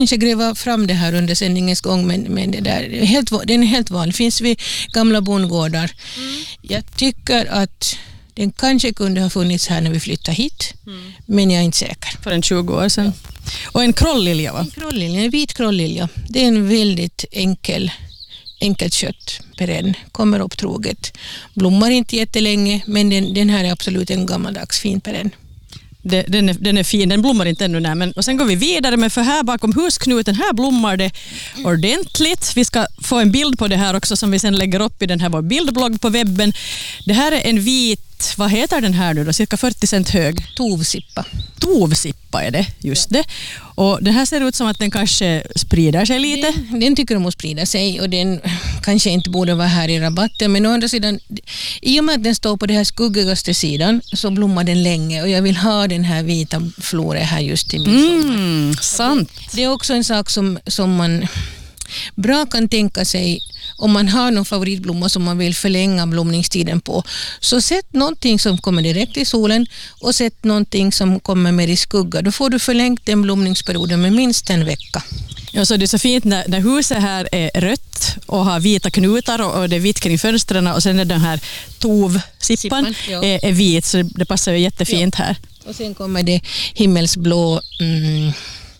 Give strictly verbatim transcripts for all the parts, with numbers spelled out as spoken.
Jag gräva fram det här under sändningens gång, men, men det där är helt, den är helt vanlig. Finns vid gamla bondgårdar. Mm. Jag tycker att den kanske kunde ha funnits här när vi flyttade hit, mm. men jag är inte säker. För en tjugo år sedan. Ja. Och en krolllilja, va? En krolllilja, en vit krolllilja. Det är en väldigt enkel, enkelt kött perenn. Kommer upp troget. Blommar inte jättelänge, men den, den här är absolut en gammaldags fin perenn. Det, den, är, den är fin, den blommar inte ännu när, men och sen går vi vidare med för här bakom husknuten, här blommar det ordentligt. Vi ska få en bild på det här också som vi sen lägger upp i den här vår bildblogg på webben. Det här är en vit, vad heter den här nu då? Cirka fyrtio cent hög. Tovsippa. Tovsippa är det, just det. Och den här ser ut som att den kanske sprider sig lite. Den, den tycker om att sprida sig och den kanske inte borde vara här i rabatten. Men å andra sidan, i och med att den står på den här skuggigaste sidan så blommar den länge och jag vill ha den här vita floren här just i midsommar. Mm, sant. Det, det är också en sak som, som man bra kan tänka sig om man har någon favoritblomma som man vill förlänga blomningstiden på. Så sätt någonting som kommer direkt i solen och sätt någonting som kommer mer i skugga. Då får du förlängt den blomningsperioden med minst en vecka. Ja, så det är så fint när, när huset här är rött och har vita knutar och, och det är vitt kring fönstren och sen är den här tovsippan ja. är, är vit, så det passar ju jättefint ja. Här. Och sen kommer det himmelsblå mm,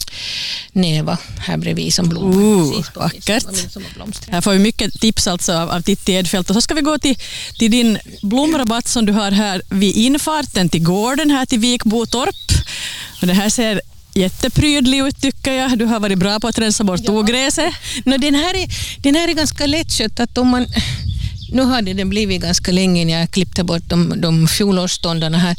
neva här bredvid som blommar. Uh, vackert. Här får vi mycket tips alltså av, av Titti Edfeldt. Och så ska vi gå till, till din blomrabatt som du har här vid infarten till gården här till Vikbotorp. Och det här ser jätteprydlig ut tycker jag. Du har varit bra på att rensa bort ja. ogräset. No, den, här är, den här är ganska lättskött att om man... Nu hade den blivit ganska länge när jag klippte bort de, de fjolårsståndarna här.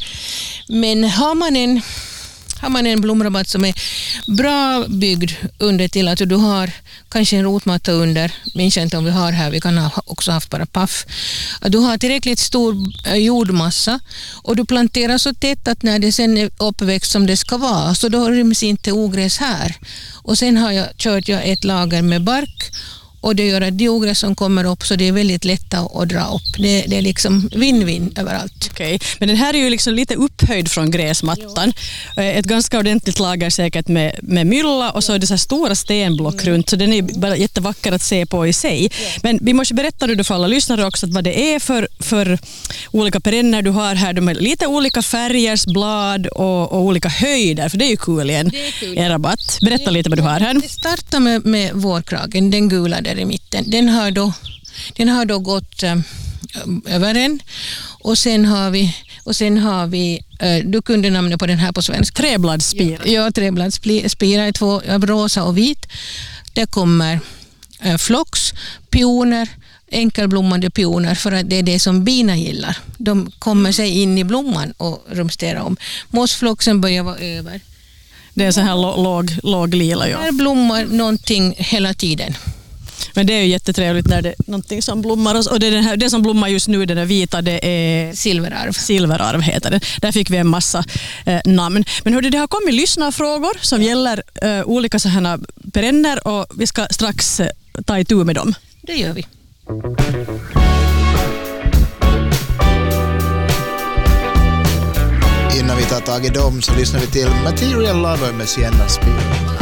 Men har man en... Har man en blomrabatt som är bra byggd under till att du har kanske en rotmatta under, minns jag inte om vi har här, vi kan ha också haft bara paff. Du har tillräckligt stor jordmassa och du planterar så tätt att när det sen är uppväxt som det ska vara så då ryms inte ogräs här. Och sen har jag kört jag ett lager med bark och det gör att de ogräs som kommer upp så det är väldigt lätt att dra upp. Det, det är liksom win-win överallt. Okej, okay. Men den här är ju liksom lite upphöjd från gräsmattan. Jo. Ett ganska ordentligt lager säkert med, med mylla och så är det så här stora stenblock mm. runt så den är bara jättevacker att se på i sig. Ja. Men vi måste berätta nu för alla lyssnare också vad det är för, för olika perenner du har här. De är lite olika färgers, blad och, och olika höjder för det är ju kul igen. Det är kul. En rabatt. Berätta det, lite vad du har här. Vi startar med, med vårkragen, den gula där i mitten. Den har då, den har då gått äh, över en och sen har vi och sen har vi äh, du kunde namnet på den här på svenska. Träbladsspira. Ja, ja träbladsspira är två rosa och vit. Där kommer äh, flox, pioner, enkelblommande pioner för att det är det som bina gillar. De kommer sig in i blomman och rumsterar om. Mossfloxen börjar vara över. Det är så här låg, låg lila. Ja. Här blommar någonting hela tiden. Men det är ju jättetrevligt när det är någonting som blommar. Och det, är den här, det som blommar just nu, den där vita, det är silverarv. Silverarv heter det. Där fick vi en massa eh, namn. Men hörde, det har kommit lyssnarfrågor som ja. gäller eh, olika sådana perenner och vi ska strax eh, ta itu med dem. Det gör vi. Innan vi tar tag i dem så lyssnar vi till Material Lover med Sienna Spiel.